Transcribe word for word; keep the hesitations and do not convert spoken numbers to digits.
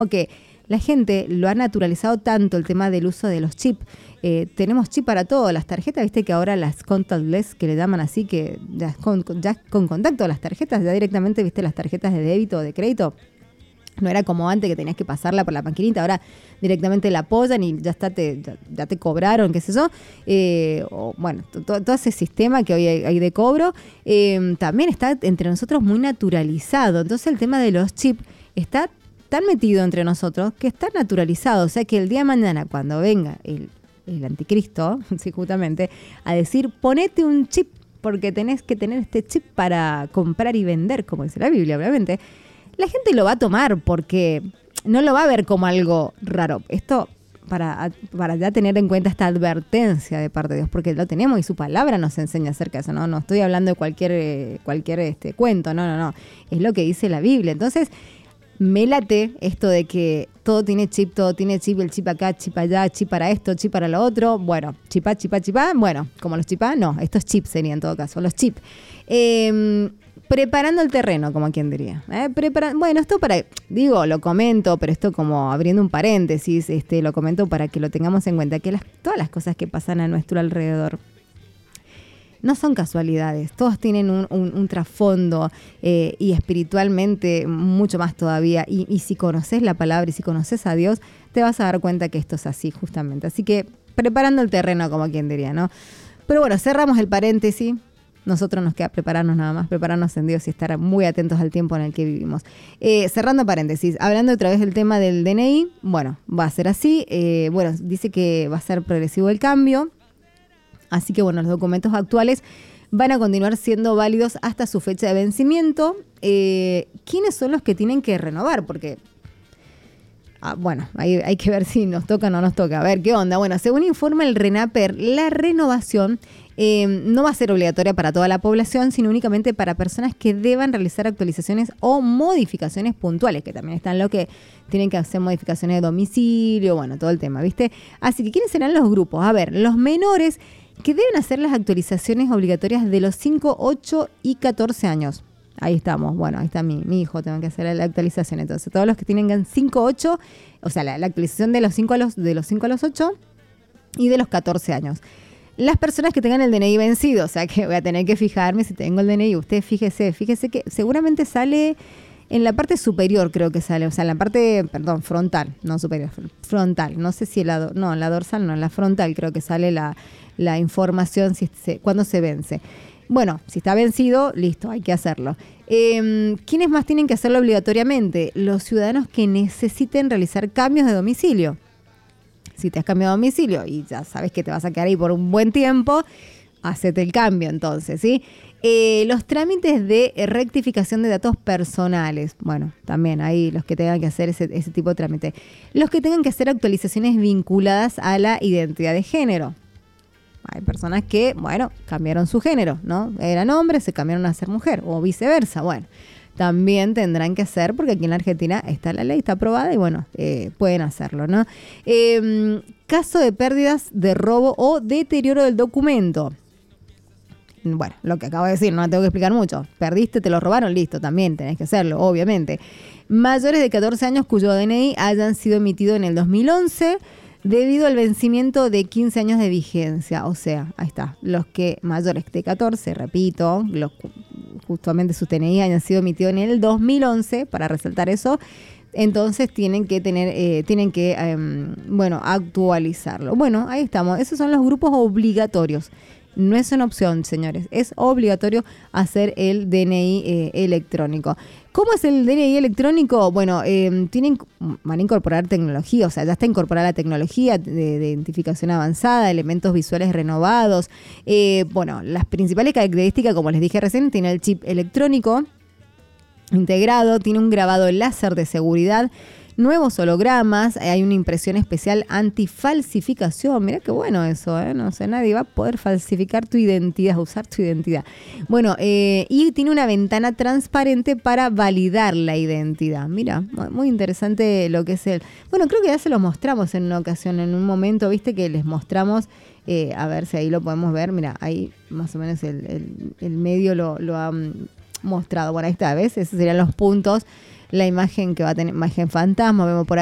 que la gente lo ha naturalizado tanto el tema del uso de los chips. Eh, tenemos chip para todo, las tarjetas, viste que ahora las contactless, que le llaman así, que ya con, ya con contacto, las tarjetas, ya directamente, viste, las tarjetas de débito o de crédito. No era como antes que tenías que pasarla por la maquinita, ahora directamente la apoyan y ya está, te, ya, ya te cobraron, qué sé yo. Eh, o, bueno, todo, todo ese sistema que hoy hay, hay de cobro eh, también está entre nosotros muy naturalizado. Entonces el tema de los chips está tan metido entre nosotros que está naturalizado. O sea que el día de mañana, cuando venga el, el anticristo, sí, justamente, a decir, ponete un chip, porque tenés que tener este chip para comprar y vender, como dice la Biblia, obviamente, la gente lo va a tomar porque no lo va a ver como algo raro. Esto para, para ya tener en cuenta esta advertencia de parte de Dios, porque lo tenemos y su palabra nos enseña acerca de eso, ¿no? No estoy hablando de cualquier, eh, cualquier este, cuento, no, no, no. Es lo que dice la Biblia. Entonces, me late esto de que todo tiene chip, todo tiene chip, el chip acá, chip allá, chip para esto, chip para lo otro. Bueno, chipá, chipá, chipá. Bueno, como los chipá, no, estos chips serían en todo caso, los chips. Eh, preparando el terreno, como quien diría. ¿eh? Prepara- bueno, esto para, digo, lo comento, pero esto como abriendo un paréntesis, este, lo comento para que lo tengamos en cuenta, que las, todas las cosas que pasan a nuestro alrededor no son casualidades, todos tienen un, un, un trasfondo eh, y espiritualmente mucho más todavía. Y, y si conoces la palabra y si conoces a Dios, te vas a dar cuenta que esto es así justamente. Así que preparando el terreno, como quien diría, ¿no? Pero bueno, cerramos el paréntesis. Nosotros nos queda prepararnos nada más, prepararnos en Dios y estar muy atentos al tiempo en el que vivimos. Eh, cerrando paréntesis, hablando otra vez del tema del D N I, bueno, va a ser así. Eh, bueno, dice que va a ser progresivo el cambio. Así que, bueno, los documentos actuales van a continuar siendo válidos hasta su fecha de vencimiento. Eh, ¿Quiénes son los que tienen que renovar? Porque, ah, bueno, hay, hay que ver si nos toca o no nos toca. A ver, ¿qué onda? Bueno, según informa el RENAPER, la renovación eh, no va a ser obligatoria para toda la población, sino únicamente para personas que deban realizar actualizaciones o modificaciones puntuales, que también están lo que tienen que hacer modificaciones de domicilio, bueno, todo el tema, ¿viste? Así que, ¿quiénes serán los grupos? A ver, los menores que deben hacer las actualizaciones obligatorias de los cinco, ocho y catorce años. Ahí estamos. Bueno, ahí está mi, mi hijo, tengo que hacer la actualización. Entonces, todos los que tengan cinco, ocho, o sea, la, la actualización de los cinco a los de los cinco a los ocho y de los catorce años. Las personas que tengan el D N I vencido, o sea, que voy a tener que fijarme si tengo el D N I. Usted fíjese, fíjese que seguramente sale en la parte superior, creo que sale, o sea, en la parte, perdón, frontal, no superior, frontal. No sé si la, no, en la dorsal no, en la frontal creo que sale la la información si se, cuando se vence. Bueno, si está vencido, listo, hay que hacerlo. Eh, ¿Quiénes más tienen que hacerlo obligatoriamente? Los ciudadanos que necesiten realizar cambios de domicilio. Si te has cambiado de domicilio y ya sabes que te vas a quedar ahí por un buen tiempo, hacete el cambio entonces, ¿sí? Eh, los trámites de rectificación de datos personales. Bueno, también ahí los que tengan que hacer ese, ese tipo de trámite. Los que tengan que hacer actualizaciones vinculadas a la identidad de género. Hay personas que, bueno, cambiaron su género, ¿no? Eran hombres, se cambiaron a ser mujer o viceversa. Bueno, también tendrán que hacer, porque aquí en la Argentina está la ley, está aprobada y bueno, eh, pueden hacerlo, ¿no? Eh, caso de pérdidas, de robo o deterioro del documento. Bueno, lo que acabo de decir, no tengo que explicar mucho. Perdiste, te lo robaron, listo, también tenés que hacerlo, obviamente. Mayores de catorce años cuyo D N I hayan sido emitido en el dos mil once debido al vencimiento de quince años de vigencia. O sea, ahí está, los que mayores de catorce, repito, los, justamente su D N I hayan sido emitido en el dos mil once, para resaltar eso, entonces tienen que tener, eh, tienen que, eh, bueno, actualizarlo. Bueno, ahí estamos, esos son los grupos obligatorios. No es una opción, señores, es obligatorio hacer el D N I eh, electrónico. ¿Cómo es el D N I electrónico? Bueno, eh, tienen, van a incorporar tecnología, o sea, ya está incorporada la tecnología de, de identificación avanzada, elementos visuales renovados. Eh, bueno, las principales características, como les dije recién, tiene el chip electrónico integrado, tiene un grabado láser de seguridad, nuevos hologramas, hay una impresión especial antifalsificación. Mirá qué bueno eso, ¿eh? No sé, nadie va a poder falsificar tu identidad, usar tu identidad. Bueno, eh, y tiene una ventana transparente para validar la identidad. Mira, muy interesante lo que es el... Bueno, creo que ya se lo mostramos en una ocasión, en un momento, viste que les mostramos, eh, a ver si ahí lo podemos ver. Mira, ahí más o menos el, el, el medio lo, lo ha mostrado. Bueno, ahí está, ¿ves? Esos serían los puntos. la imagen que va a tener, imagen fantasma, vemos por